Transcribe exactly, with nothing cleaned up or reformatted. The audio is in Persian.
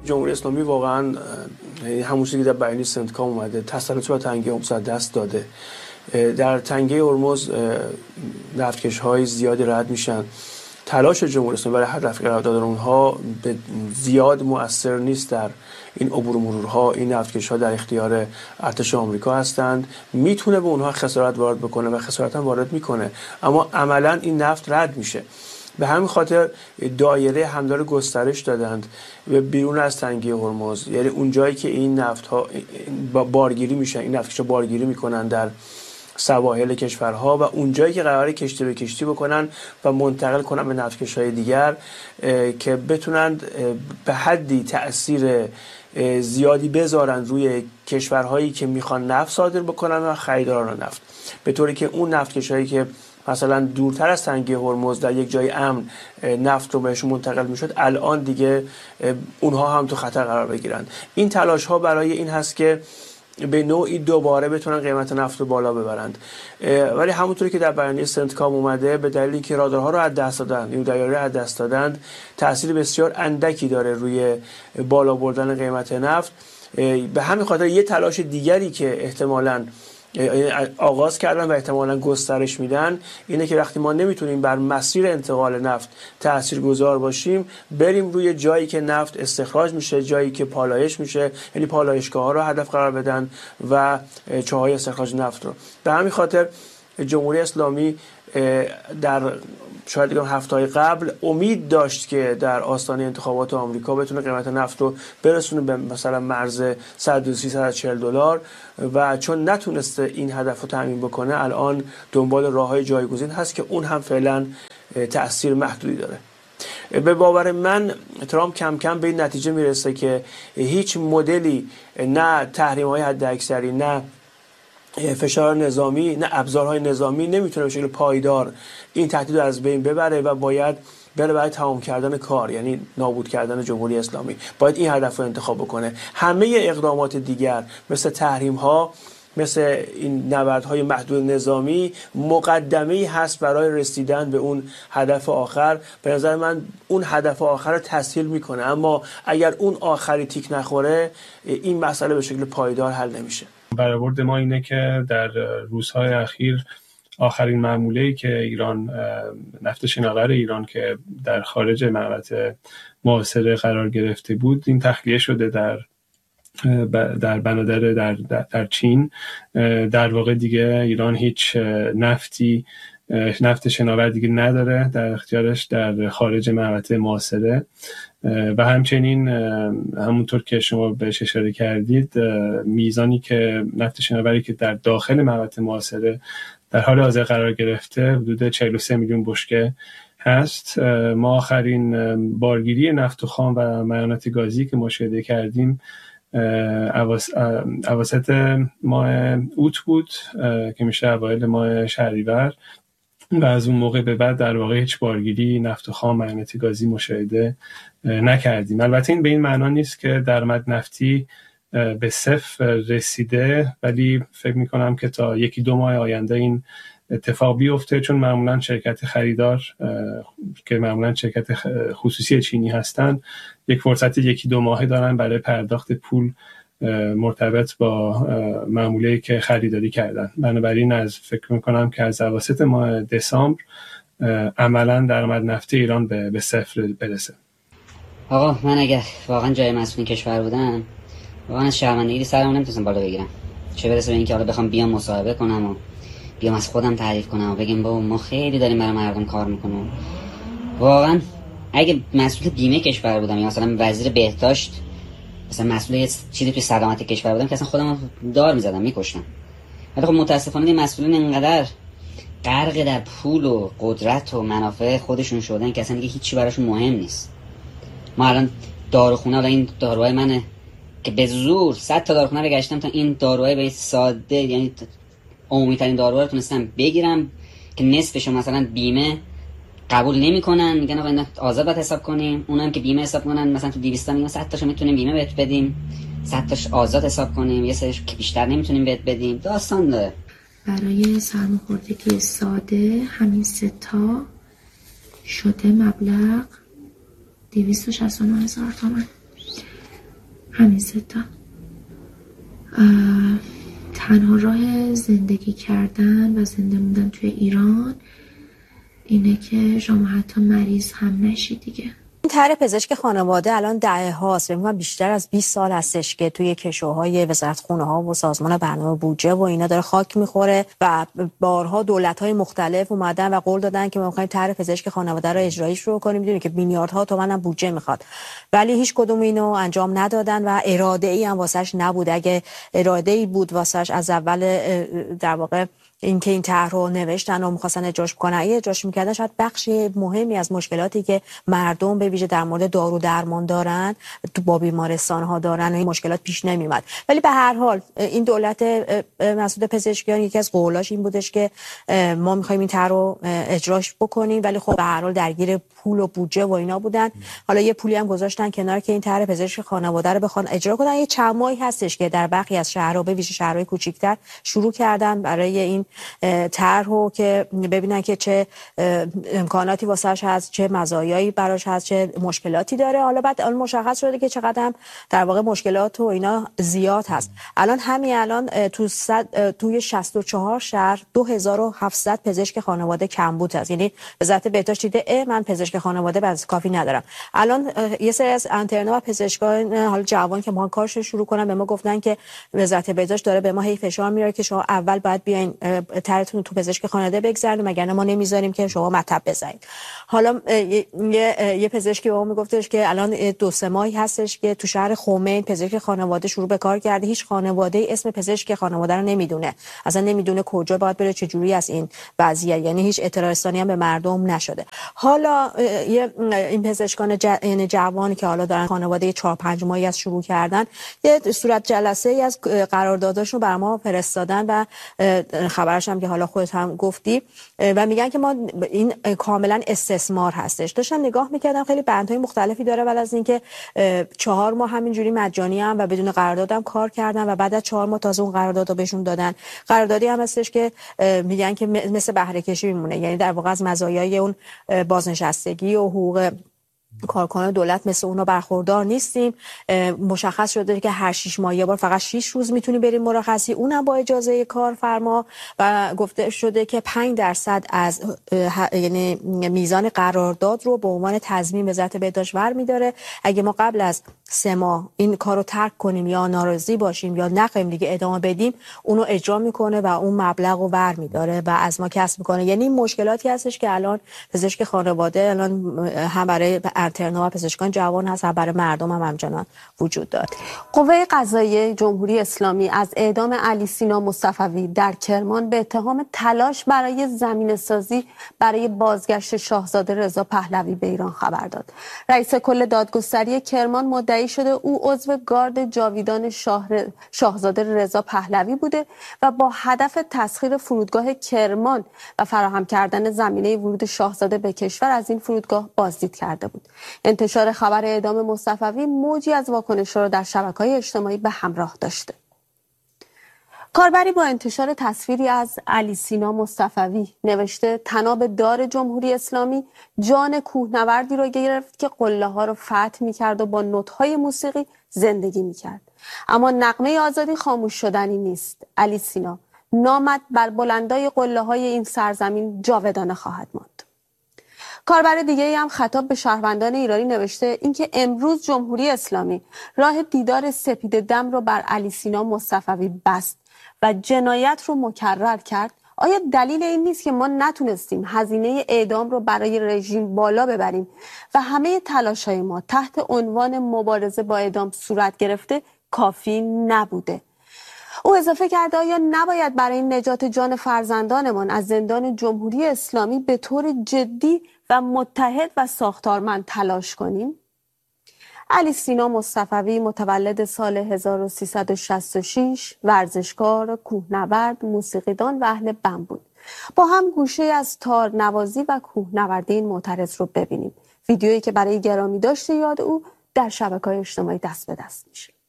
جمهوری اسلامی واقعا همون چیزی که در بیانیه سنتکام اومده، تسلط بر تنگه هرمز دست داده. در تنگه هرمز نفتکش‌های زیادی رد میشن. تلاش جمهوری اسلامی برای هدف قرار دادن اونها به زیاد مؤثر نیست. در این عبور و مرورها این نفتکش‌ها در اختیار ارتش آمریکا هستند. میتونه به اونها خسارت وارد بکنه و خسارت هم وارد میکنه، اما عملاً این نفت رد میشه. به همین خاطر دایره همدار گسترش دادند به بیرون از تنگه هرمز، یعنی اون جایی که این نفت‌ها بارگیری میشن، این نفتکش‌ها بارگیری میکنن در سواحل کشورها و اونجایی که قراره کشتی به کشتی بکنن و منتقل کنن به نفتکش‌های دیگر که بتونن به حدی تأثیر زیادی بذارن روی کشورهایی که میخوان نفت صادر بکنن و خریداران نفت، به طوری که اون نفتکش‌هایی که مثلا دورتر از تنگه هرمز در یک جای امن نفت رو بهشون منتقل میشد، الان دیگه اونها هم تو خطر قرار بگیرن. این تلاش ها برای این هست که به نوعی دوباره بتونن قیمت نفت رو بالا ببرند. ولی همونطوری که در بیانیه سنتکام اومده، به دلیل اینکه رادارها رو از دست دادن، نیو دیاره از دست دادند، تاثیر بسیار اندکی داره روی بالا بردن قیمت نفت. به همین خاطر یه تلاش دیگری که احتمالاً آغاز کردن و احتمالاً گسترش میدن اینه که وقتی ما نمیتونیم بر مسیر انتقال نفت تاثیرگذار باشیم، بریم روی جایی که نفت استخراج میشه، جایی که پالایش میشه، یعنی پالایشگاه ها رو هدف قرار بدن و چاهای استخراج نفت رو. به همین خاطر جمهوری اسلامی در شاید دیگه هفته‌های قبل امید داشت که در آستانه انتخابات آمریکا بتونه قیمت نفت رو برسونه به مثلا مرز صد و سی تا صد و چهل دلار و چون نتونسته این هدف رو تامین بکنه، الان دنبال راههای جایگزین هست که اون هم فعلا تأثیر محدودی داره. به باور من ترامپ کم کم به این نتیجه میرسه که هیچ مدلی، نه تحریم‌های حداکثری، نه فشار نظامی، نه ابزارهای نظامی نمیتونه به شکل پایدار این تهدید رو از بین ببره و باید بره برای تمام کردن کار، یعنی نابود کردن جمهوری اسلامی. باید این هدف رو انتخاب بکنه. همه اقدامات دیگر مثل تحریم ها، مثل این نبردهای محدود نظامی، مقدمه‌ای هست برای رسیدن به اون هدف آخر. به نظر من اون هدف آخر رو تسهیل میکنه، اما اگر اون آخری تیک نخوره این مسئله به شکل پایدار حل نمیشه. برآورد ما اینه که در روزهای اخیر آخرین معموله‌ای که ایران، نفت شناور ایران که در خارج محوطه محاصره قرار گرفته بود، این تخلیه شده در در بنادر در, در در چین. در واقع دیگه ایران هیچ نفتی نفت شناور دیگه نداره در اختیارش در خارج محوطه محاصره و همچنین همونطور که شما بهش اشاره کردید، میزانی که نفت شناوری که در داخل محوطه محاصره در حال حاضر قرار گرفته حدود چهل و سه میلیون بشکه هست. ما آخرین بارگیری نفت و خام و معدنیات گازی که مشاهده کردیم اواسط ماه اوت بود که میشه اوایل ماه شهریور و از اون موقع به بعد در واقع هیچ بارگیری نفت و خام معدنیات گازی مشاهده نکردیم. البته این به این معنا نیست که درآمد نفتی به صفر رسیده، ولی فکر میکنم که تا یکی دو ماه آینده این اتفاق بیفته، چون معمولا شرکت خریدار که معمولا شرکت خصوصی چینی هستن یک فرصت یکی دو ماهه دارن برای پرداخت پول مرتبط با معموله‌ای که خریداری کردن. بنابراین از فکر میکنم که از اواسط ماه دسامبر عملا درآمد نفتی ایران به به صفر برسه. آقا من اگر واقعا جای مسئولین کشور بودم، واقعا از شرمندگی سرمون نمیتونستم بالا بگیرم، چه برسه به اینکه حالا بخوام بیام مصاحبه کنم و بیام از خودم تعریف کنم و بگم بابا ما خیلی داریم برای مردم کار میکنیم. واقعا اگه مسئول بیمه کشور بودم یا مثلا وزیر بهداشت، مثلا مسئول یه چیزی توی سلامت کشور بودم، که اصلا خودم دار میزدم میکشتم. ولی خب متاسفانه این مسئولین اینقدر غرق در پول و قدرت و منافع خودشون شدن که اصلا دیگه هیچی براشون مهم نیست. ما الان داروخونه، حالا این داروهای منه که به زور صد تا داروخونه رو گشتم تا این داروهای به ساده، یعنی عمومی‌ترین داروها رو تونستم بگیرم که نصفش مثلا بیمه قبول نمی‌کنن، میگن آقا اینا آزاد باید حساب کنیم. اونم که بیمه حساب کنن مثلا تو دویست تا میگن صد تاشو میتونیم بیمه بهت بدیم، صد تاش آزاد حساب کنیم، یه سرش که بیشتر نمیتونیم بهت بدیم. داستان داره. برای سرماخوردگی ساده همین سه تا شده مبلغ دویست و شصت و نه هزار تومان. همین سه تا. تنها راه زندگی کردن و زنده موندن توی ایران اینه که شما حتی مریض هم نشی دیگه. این طرح پزشک خانواده الان دهه هاست، میگم بیشتر از بیست سال هستش که توی کشوهای وزارتخونه ها و سازمان برنامه بودجه و اینا داره خاک میخوره و بارها دولت های مختلف اومدن و قول دادن که ما میخوایم طرح پزشک خانواده رو اجرایی شروع کنیم، میدونید که میلیاردها تومان هم بودجه میخواد، ولی هیچ کدوم اینو انجام ندادن و اراده ای هم واسش نبود. اگه اراده ای بود واسش از اول در واقع اینکه این طرح رو نوشتن و می‌خواستن اجراش کنن اگه اجراش می‌کردن شاید بخشی مهمی از مشکلاتی که مردم به ویژه در مورد دارو درمان دارن تو با بیمارستان‌ها دارن این مشکلات پیش نمی‌اومد. ولی به هر حال این دولت مسعود پزشکیان یکی از قولاش این بودش که ما می‌خوایم این طرح رو اجراش بکنیم، ولی خب به هر حال درگیر پول و بودجه و اینا بودن. حالا یه پولی هم گذاشتن کنار که این طرح پزشک خانواده رو بخوان اجرا کنن. یه چند ماهی هستش که در برخی از شهرها به ویژه شهرهای کوچیک‌تر شروع کردن برای این طرحو که ببینن که چه امکاناتی واسش هست، چه مزایایی براش هست، چه مشکلاتی داره. حالا بعد الان مشخص شده که چقدر هم در واقع مشکلات و اینا زیاد هست. الان همین الان تو صد توی شصت و چهار شهر دو هزار و هفتصد پزشک خانواده کمبود هست. یعنی وزارت بهداشت دیده اه من پزشک خانواده بس کافی ندارم. الان یه سری از اینترنا و پزشکان حالا جوان که ما کارش شروع کنن به ما گفتن که وزارت بهداشت داره به ما هی فشار میاره که شما اول باید بیاین طرحتون تو پزشک خانواده بگذارید مگر ما نمیذاریم که شما مطب بزنید. حالا یه, یه پزشکی به ما میگفتش که الان دو سه ماهی هستش که تو شهر خمین پزشک خانواده شروع به کار کرده، هیچ خانواده اسم پزشک خانواده رو نمیدونه، اصلا نمیدونه کجا باید بره چه جوری از این وضعیت، یعنی هیچ اطلاع رسانی هم به مردم نشده. حالا یه این پزشکان ج... یعنی جوانی که حالا دارن خانواده چهار پنج ماهی از شروع کردن یه صورت جلسه ای از قرارداداشون بر ما فرستادن و خبرش هم که حالا خودت هم گفتی و میگن که ما این کاملا استثمار هستش. داشتم نگاه میکردم خیلی بندهای مختلفی داره، ولی از اینکه چهار ماه همینجوری مجانی هم و بدون قرارداد هم کار کردن و بعد از چهار ماه تازه اون قراردادو بهشون دادن. قراردادی هم هستش که میگن که مثل بهره کشی میمونه، یعنی در واقع از مزایای اون بازنشستگی و حقوق کارکنان دولت مثل اونا برخوردار نیستیم. مشخص شده که هر شش ماه یه بار فقط شش روز میتونی بریم مرخصی، اونم با اجازه کارفرما، و گفته شده که پنج درصد از یعنی میزان قرارداد رو به عنوان تضمین وزارت بهداشت برمی‌داره. اگه ما قبل از سه ماه این کارو ترک کنیم یا ناراضی باشیم یا نخوایم دیگه ادامه بدیم، اونو اجرا میکنه و اون مبلغ رو برمی‌داره و از ما کسب میکنه. یعنی مشکلاتی هستش که الان پزشک خانواده الان هم برای اینترنا و پزشکان جوان هست هم برای مردم هم همچنان وجود داره. قوه قضاییه جمهوری اسلامی از اعدام علی سینا مصطفوی در کرمان به اتهام تلاش برای زمینه‌سازی برای بازگشت شاهزاده رضا پهلوی به ایران خبر داد. رئیس کل دادگستری کرمان مدعی شده او عضو گارد جاویدان شهر شاهزاده رضا پهلوی بوده و با هدف تسخیر فرودگاه کرمان و فراهم کردن زمینه ورود شاهزاده به کشور از این فرودگاه بازدید کرده بود. انتشار خبر اعدام مصطفوی موجی از واکنش‌ها را در شبکه‌های اجتماعی به همراه داشته. کاربری با انتشار تصویری از علی سینا مصطفوی نوشته طناب دار جمهوری اسلامی جان کوهنوردی را گرفت که قله‌ها را فتح می‌کرد و با نوت‌های موسیقی زندگی می‌کرد. اما نغمه آزادی خاموش شدنی نیست. علی سینا نامت بر بلندای قله‌های این سرزمین جاودانه خواهد ماند. کاربر دیگه هم خطاب به شهروندان ایرانی نوشته اینکه امروز جمهوری اسلامی راه دیدار سپید دم رو بر علی سینا مصطفوی بست و جنایت رو مکرر کرد. آیا دلیل این نیست که ما نتونستیم هزینه اعدام رو برای رژیم بالا ببریم و همه تلاش‌های ما تحت عنوان مبارزه با اعدام صورت گرفته کافی نبوده؟ او اضافه کرده آیا نباید برای نجات جان فرزندانمان از زندان جمهوری اسلامی به طور جدی و متحد و ساختارمند تلاش کنیم؟ علی سینا مصطفوی متولد سال هزار و سیصد و شصت و شش، ورزشکار، کوهنورد، موسیقیدان و اهل بم بود. با هم گوشه از تار نوازی و کوهنوردی این معترض رو ببینیم. ویدیویی که برای گرامی داشته یاد او در شبکه‌های اجتماعی دست به دست میشه.